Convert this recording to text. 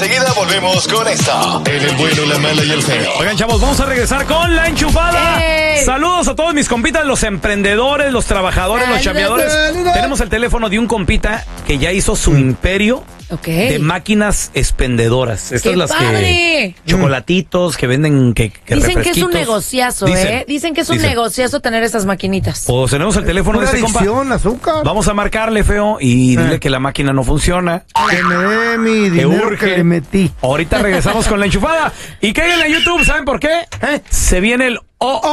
Enseguida volvemos con esto. En el bueno, la mala y el feo. Oigan, chavos, vamos a regresar con la enchufada. Saludos a todos mis compitas, los emprendedores, los trabajadores, los chambeadores. Tenemos el teléfono de un compita que ya hizo su imperio de máquinas expendedoras. Estas las que chocolatitos que venden que dicen que es un negociazo, Dicen que es un negociazo tener esas maquinitas. Pues tenemos el teléfono de este compa. Azúcar. Vamos a marcarle, feo, y dile que la máquina no funciona. Que me dé mi dinero que le metí. Ahorita regresamos con la enchufada. Y caigan en YouTube, ¿saben por qué? Se viene el